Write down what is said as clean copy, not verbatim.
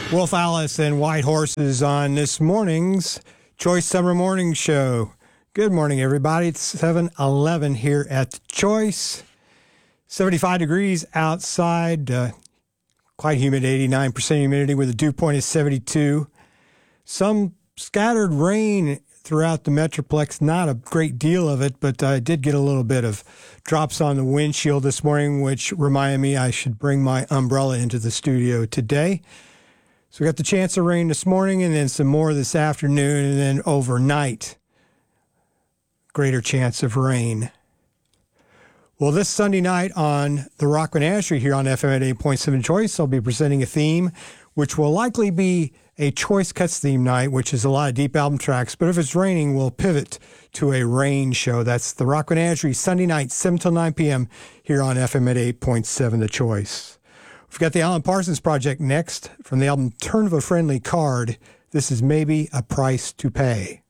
Wolf Alice and White Horses on this morning's Choice Summer Morning Show. Good morning, everybody. It's 7:11 here at the Choice. 75 degrees outside, quite humid, 89% humidity with a dew point of 72. Some scattered rain throughout the Metroplex, not a great deal of it, but I did get a little bit of drops on the windshield this morning, which reminded me I should bring my umbrella into the studio today. So we got the chance of rain this morning and then some more this afternoon, and then overnight, greater chance of rain. Well, this Sunday night on the Rock Menagerie here on FM at 8.7 Choice, I'll be presenting a theme which will likely be a Choice Cuts theme night, which is a lot of deep album tracks. But if it's raining, we'll pivot to a rain show. That's the Rock Menagerie, Sunday night, 7 till 9 p.m. here on FM at 8.7 The Choice. We've got the Alan Parsons Project next from the album Turn of a Friendly Card. This is Maybe a Price to Pay.